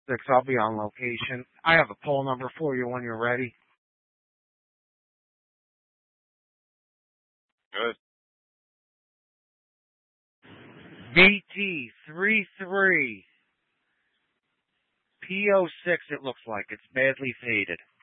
6, I'll be on location. I have a poll number for you when you're ready. Good. VT33 P06, it looks like. It's badly faded.